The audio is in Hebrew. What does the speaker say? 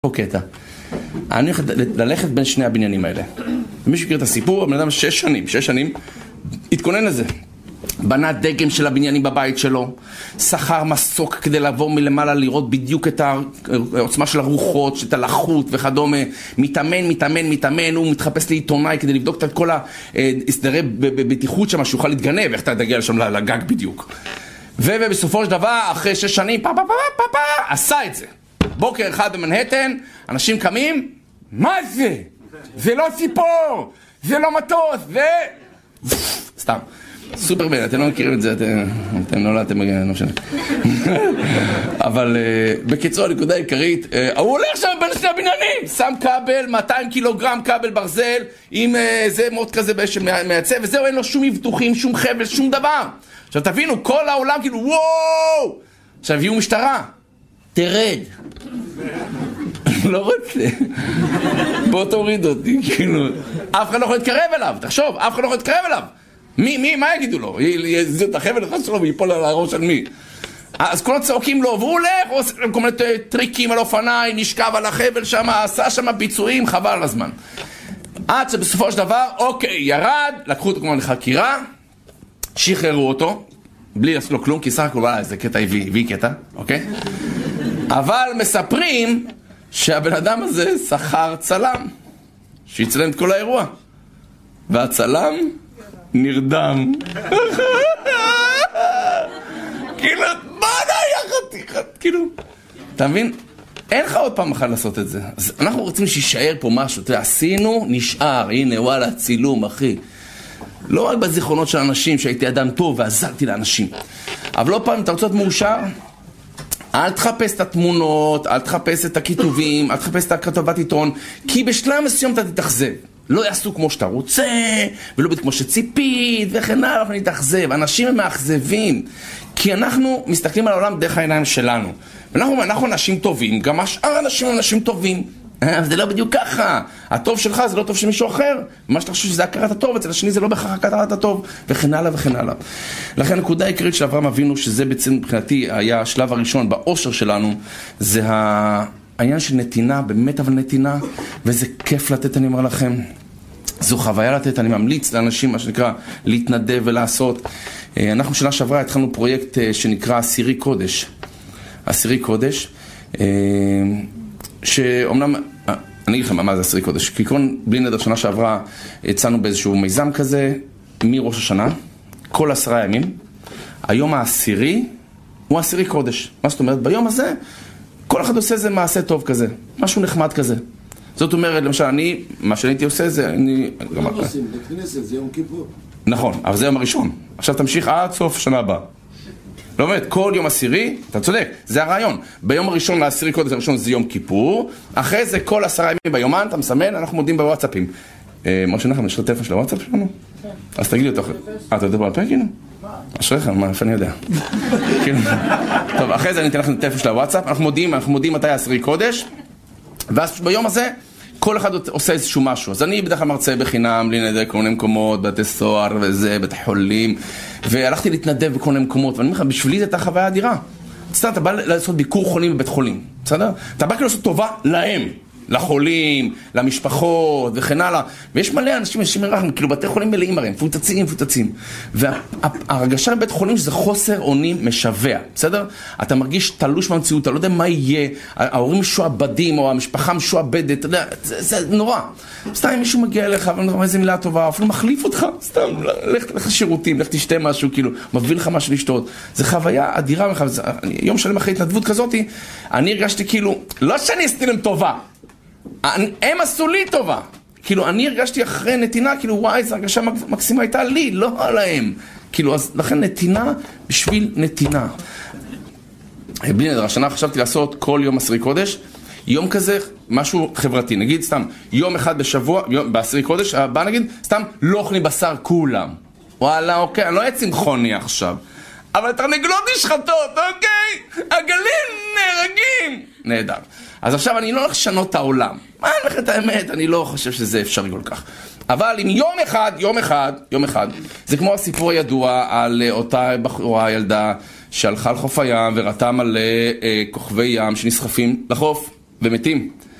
פה קטע. אני הולך ללכת בין שני הבניינים האלה. מי שקרא את הסיפור, הבן אדם 6 שנים, התכונן לזה. בנה דגם של הבניינים בבית שלו, שכר מסוק כדי לעבור מלמעלה לראות בדיוק את העוצמה של הרוחות, את הלחות וכדומה. מתאמן, הוא מתחפש לעיתונאי כדי לבדוק את כל ההסדרי בטיחות שם, שהוא יוכל להתגנב, איך אתה תגיע שם לגג בדיוק. ובסופו של דבר, אחרי 6 שנים, עשה את זה. בוקר אחד במנהטן, אנשים קמים, מה זה? זה לא ציפור, זה לא מטוס, סתם. סופרמן, אתם לא מכירים את זה, אתם לא משנה. אבל בקיצור, הנקודה העיקרית, הוא הולך שם בין שני הבניינים, שם כבל, 200 קילוגרם כבל ברזל, עם זה מאוד כזה שמייצב, וזהו, אין לו שום מבטוחים, שום חבל, שום דבר. עכשיו תבינו, כל העולם כאילו, וואו! עכשיו הביאו משטרה, תרד. לא רוצה. בוא תוריד אותי, כאילו. אף אחד לא יכול להתקרב אליו, תחשוב, אף אחד לא יכול להתקרב אליו. מה יגידו לו? יזיזו את החבל אחד שלו ויפול על הראש של מי? אז כל הצעוקים לו, והוא הולך, הוא עושה כל מיני טריקים על אופניים, נשכב על החבל שם, עשה שם ביצועים, חבל על הזמן. עד שבסופו של דבר, אוקיי, ירד, לקחו אותו כמו לחקירה, שחררו אותו, בלי לעשות לו כלום, כי סך הכל זה קטע הביא קטע, אוקיי? אבל מספרים שהבן אדם הזה שכר צלם, שיצלם את כל האירוע. והצלם נרדם. כאילו, מה היה חתיכת? כאילו, אתה מבין? אין לך עוד פעם אחת לעשות את זה. אז אנחנו רוצים שישאר פה משהו. עשינו, נשאר. הנה, וואלה, צילום, אחי. לא רק בזיכרונות של אנשים שהייתי אדם טוב ועזרתי לאנשים. אבל לא פעם, אתה רוצה להיות מאושר? אל תחפש את התמונות, אל תחפש את הכיתובים, אל תחפש את הכתבת עיתון, כי בשלב מסוים אתה תתאכזב. לא יעשו כמו שאתה רוצה, ולא כמו שציפית, וכן הלאה, אנחנו נתאכזב. אנשים הם מאכזבים, כי אנחנו מסתכלים על העולם דרך העיניים שלנו. ואנחנו אנשים טובים, גם השאר אנשים הם אנשים טובים. זה לא בדיוק ככה. הטוב שלך זה לא טוב של מישהו אחר. מה שאתה חושב שזה הכרת הטוב, אצל השני זה לא בהכרח הכרת הטוב, וכן הלאה וכן הלאה. לכן הנקודה העיקרית של אברהם אבינו, שזה בעצם מבחינתי היה השלב הראשון באושר שלנו, זה העניין של נתינה, באמת אבל נתינה, וזה כיף לתת, אני אומר לכם. זו חוויה לתת, אני ממליץ לאנשים, מה שנקרא, להתנדב ולעשות. אנחנו שנה שעברה התחלנו פרויקט שנקרא עשירי קודש. עשירי קודש, שאומנם, אני אגיד לכם מה זה עשירי קודש, כי בלי נדר שנה שעברה יצאנו באיזשהו מיזם כזה, מראש השנה, כל 10 ימים, היום העשירי הוא עשירי קודש. מה זאת אומרת? ביום הזה, כל אחד עושה איזה מעשה טוב כזה, משהו נחמד כזה. זאת אומרת, למשל, מה שאני הייתי עושה זה, מה עושים? לכנסת, זה יום כיפור. נכון, אבל זה יום הראשון. עכשיו תמשיך עד סוף שנה הבאה. לא אומרת, כל יום עשירי, אתה צודק, זה הרעיון. ביום הראשון לעשירי קודש הראשון זה יום כיפור, אחרי זה כל 10 ימים ביומן, אתה מסמן, אנחנו מודים בוואטסאפים. משה נחם, יש לו טלפון של הוואטסאפ שלנו? אז תגיד לי אותו. אתה יודע בעל פה, כאילו? אשריך, מה, איפה אני יודע? טוב, אחרי זה אני אתן לכם טלפון של הוואטסאפ, אנחנו מודים מתי העשירי קודש, ואז ביום הזה, כל אחד עושה איזשהו משהו. אז אני בדרך כלל מרצה בחינם, להינדק כל מיני מקומות, בתי סוהר וזה, בתי חולים, והלכתי להתנדב בכל מיני מקומות, ואני אומר לך, בשבילי זה הייתה חוויה אדירה. אתה בא לעשות ביקור חולים בבית חולים, בסדר? אתה בא כאילו לעשות טובה להם, לחולים, למשפחות וכן הלאה. ויש מלא אנשים מרחם, כאילו בתי חולים מלאים הרי, מפוצצים. וההרגשה בבית חולים שזה חוסר אונים משווע, בסדר? אתה מרגיש תלוש מהמציאות, אתה לא יודע מה יהיה, ההורים משועבדים או המשפחה משועבדת, אתה יודע, זה נורא. סתם אם מישהו מגיע אליך ואומר איזה מילה טובה, אפילו מחליף אותך, סתם, לך לשירותים, לך תשתה משהו, כאילו, מביא לך משהו לשתות. זה חוויה אדירה, יום שלם אחרי התנדבות כזאת, אני הרגשתי כאילו, לא שאני עשיתי להם טובה, הם עשו לי טובה. כאילו, אני הרגשתי אחרי נתינה, כאילו, וואי, זו הרגשה מקסימה הייתה לי, לא עליהם. כאילו, אז לכן נתינה בשביל נתינה. בלי נדר, השנה חשבתי לעשות כל יום עשירי קודש, יום כזה, משהו חברתי. נגיד, סתם, יום אחד בשבוע, בעשירי קודש, הבא נגיד, סתם, לא אוכלים בשר כולם. וואלה, אוקיי, אני לא אהיה צמחוני עכשיו. אבל תרנגולות נשחטות, אוקיי? הגלים נהרגים. נהדר. אז עכשיו אני לא הולך לשנות את העולם. מה אני הולך את האמת? אני לא חושב שזה אפשרי כל כך. אבל אם יום אחד, זה כמו הסיפור הידוע על אותה בחורה, ילדה, שהלכה על חוף הים וראתה מלא כוכבי ים שנסחפים לחוף ומתים.